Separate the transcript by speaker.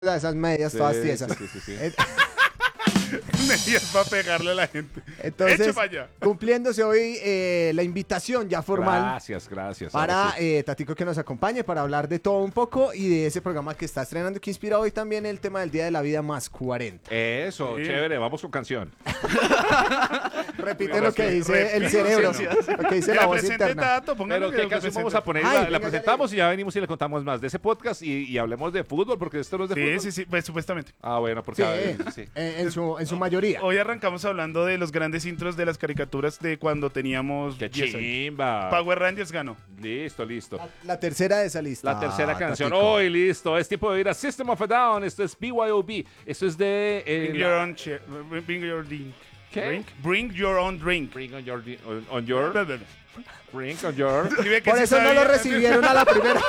Speaker 1: esas medias todas tiesas.
Speaker 2: Sí.
Speaker 3: Medias para pegarle a la gente.
Speaker 1: Entonces,
Speaker 3: Eche para allá.
Speaker 1: cumpliéndose hoy la invitación ya formal
Speaker 2: Gracias.
Speaker 1: para
Speaker 2: ahora sí.
Speaker 1: Tatico que nos acompañe para hablar de todo un poco y de ese programa que está estrenando que inspira hoy también el tema del Día de la Vida más 40.
Speaker 2: Eso,
Speaker 3: Sí.
Speaker 2: chévere, vamos con canción.
Speaker 1: Repite lo que dice el
Speaker 3: repite,
Speaker 1: cerebro,
Speaker 3: sí.
Speaker 1: lo que dice
Speaker 3: Que
Speaker 1: la
Speaker 3: la
Speaker 1: voz
Speaker 3: presente
Speaker 1: interna.
Speaker 3: Tato, póngale
Speaker 2: Pero
Speaker 3: que
Speaker 2: ¿qué
Speaker 3: lo
Speaker 2: canción vamos
Speaker 3: presente.
Speaker 2: a poner?
Speaker 1: Ay,
Speaker 2: La
Speaker 1: venga,
Speaker 2: presentamos y ya venimos y le contamos más de ese podcast y hablemos de fútbol, porque esto no es de fútbol.
Speaker 3: Sí, pues supuestamente.
Speaker 2: Ah, bueno, porque...
Speaker 1: Sí,
Speaker 2: sí.
Speaker 1: en su mayoría.
Speaker 3: Hoy arrancamos hablando de los grandes intros de las caricaturas de cuando teníamos
Speaker 2: ¡Qué
Speaker 3: 10 años.
Speaker 2: chimba!
Speaker 3: Power Rangers ganó.
Speaker 2: Listo.
Speaker 1: La tercera de esa lista.
Speaker 2: La tercera canción.
Speaker 1: Tatico.
Speaker 2: Hoy, listo. Es tiempo de ir a System of a Down. Esto es BYOB. Esto es de...
Speaker 3: Bring your own bring your drink.
Speaker 2: ¿Qué?
Speaker 3: Drink? Bring your own drink.
Speaker 2: Bring on your... On your... Bring on your...
Speaker 3: Y ve que
Speaker 1: Por
Speaker 3: sí
Speaker 1: eso no
Speaker 3: sabía.
Speaker 1: lo recibieron a la primera.